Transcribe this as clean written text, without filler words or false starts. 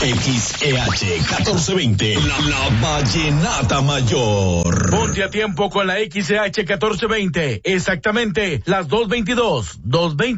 XEH 1420, la vallenata mayor. Ponte a tiempo con la XEH 1420, exactamente las 2:22, 2:20.